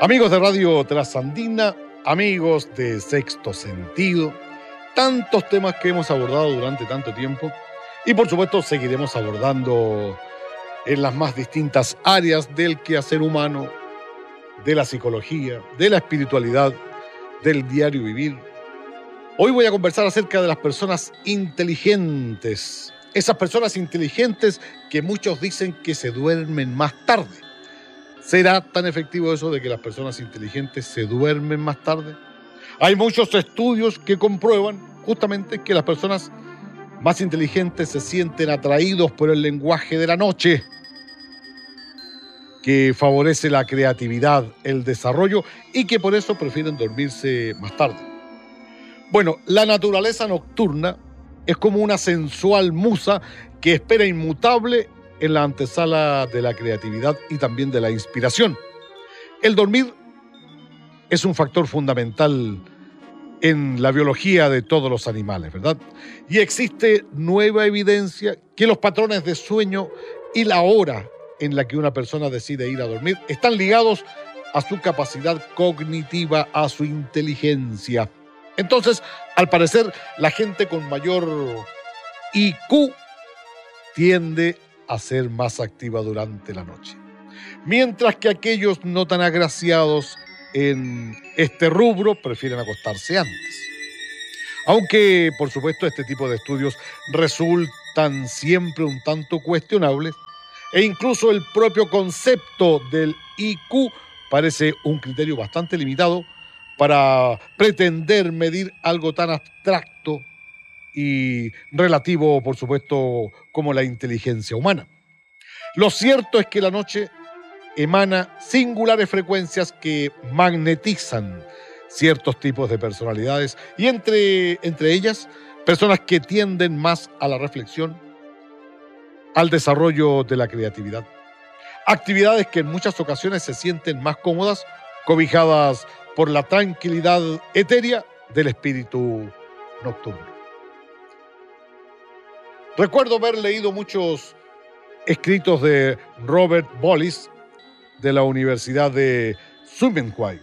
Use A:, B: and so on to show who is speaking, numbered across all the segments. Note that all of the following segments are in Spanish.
A: Amigos de Radio Trasandina, amigos de Sexto Sentido, tantos temas que hemos abordado durante tanto tiempo y por supuesto seguiremos abordando en las más distintas áreas del quehacer humano, de la psicología, de la espiritualidad, del diario vivir. Hoy voy a conversar acerca de las personas inteligentes, esas personas inteligentes que muchos dicen que se duermen más tarde. ¿Será tan efectivo eso de que las personas inteligentes se duermen más tarde? Hay muchos estudios que comprueban justamente que las personas más inteligentes se sienten atraídos por el lenguaje de la noche, que favorece la creatividad, el desarrollo y que por eso prefieren dormirse más tarde. Bueno, la naturaleza nocturna es como una sensual musa que espera inmutable en la antesala de la creatividad y también de la inspiración. El dormir es un factor fundamental en la biología de todos los animales, ¿verdad? Y existe nueva evidencia que los patrones de sueño y la hora en la que una persona decide ir a dormir están ligados a su capacidad cognitiva, a su inteligencia. Entonces, al parecer, la gente con mayor IQ tiende a ser más activa durante la noche, mientras que aquellos no tan agraciados en este rubro prefieren acostarse antes. Aunque, por supuesto, este tipo de estudios resultan siempre un tanto cuestionables, e incluso el propio concepto del IQ parece un criterio bastante limitado para pretender medir algo tan abstracto y relativo, por supuesto, como la inteligencia humana. Lo cierto es que la noche emana singulares frecuencias que magnetizan ciertos tipos de personalidades y entre ellas, personas que tienden más a la reflexión, al desarrollo de la creatividad. Actividades que en muchas ocasiones se sienten más cómodas, cobijadas por la tranquilidad etérea del espíritu nocturno. Recuerdo haber leído muchos escritos de Robert Bollis de la Universidad de Zurich.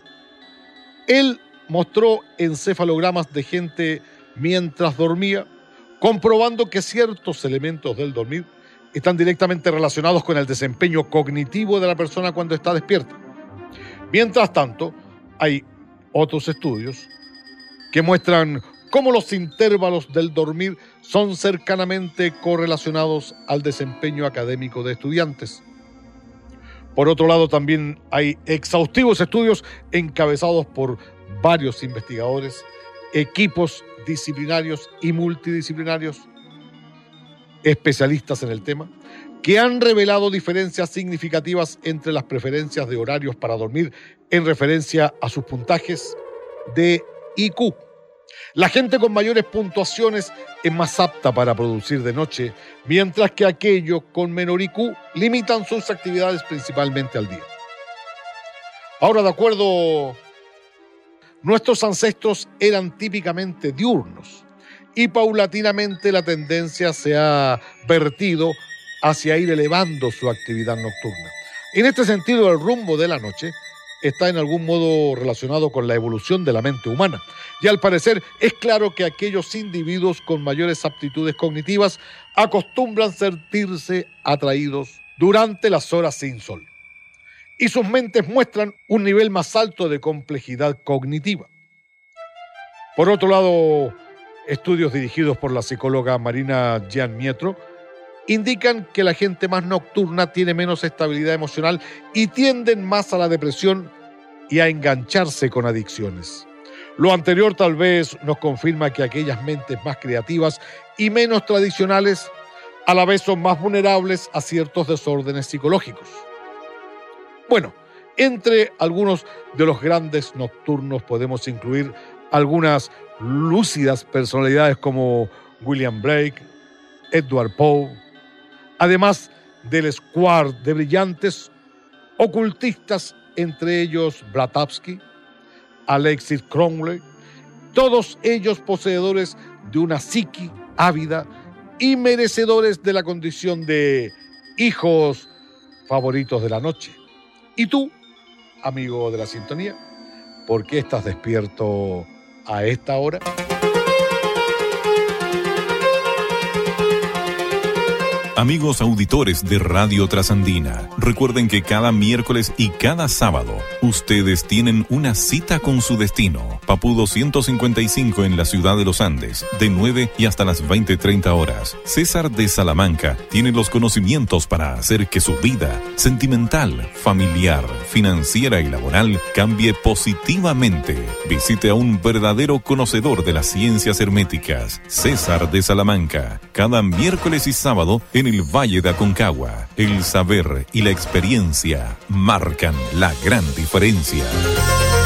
A: Él mostró encefalogramas de gente mientras dormía, comprobando que ciertos elementos del dormir están directamente relacionados con el desempeño cognitivo de la persona cuando está despierta. Mientras tanto, hay otros estudios que muestran cómo los intervalos del dormir son cercanamente correlacionados al desempeño académico de estudiantes. Por otro lado, también hay exhaustivos estudios encabezados por varios investigadores, equipos disciplinarios y multidisciplinarios, especialistas en el tema, que han revelado diferencias significativas entre las preferencias de horarios para dormir en referencia a sus puntajes de IQ. La gente con mayores puntuaciones es más apta para producir de noche, mientras que aquellos con menor IQ limitan sus actividades principalmente al día. Ahora, de acuerdo, nuestros ancestros eran típicamente diurnos y paulatinamente la tendencia se ha vertido hacia ir elevando su actividad nocturna. En este sentido, el rumbo de la noche está en algún modo relacionado con la evolución de la mente humana. Y al parecer es claro que aquellos individuos con mayores aptitudes cognitivas acostumbran sentirse atraídos durante las horas sin sol. Y sus mentes muestran un nivel más alto de complejidad cognitiva. Por otro lado, estudios dirigidos por la psicóloga Marina Gianmietro indican que la gente más nocturna tiene menos estabilidad emocional y tienden más a la depresión y a engancharse con adicciones. Lo anterior tal vez nos confirma que aquellas mentes más creativas y menos tradicionales a la vez son más vulnerables a ciertos desórdenes psicológicos. Bueno, entre algunos de los grandes nocturnos podemos incluir algunas lúcidas personalidades como William Blake, Edward Poe, además del squad de brillantes ocultistas, entre ellos Blavatsky, Alexis Crowley, todos ellos poseedores de una psique ávida y merecedores de la condición de hijos favoritos de la noche. ¿Y tú? amigo de la sintonía? ¿Por qué estás despierto a esta hora?
B: Amigos auditores de Radio Trasandina, recuerden que cada miércoles y cada sábado ustedes tienen una cita con su destino. Papudo 155 en la ciudad de Los Andes, de 9 y hasta las 20:30 horas. César de Salamanca tiene los conocimientos para hacer que su vida sentimental, familiar, financiera y laboral cambie positivamente. Visite a un verdadero conocedor de las ciencias herméticas, César de Salamanca, cada miércoles y sábado en el Valle de Aconcagua. El saber y la experiencia marcan la gran diferencia.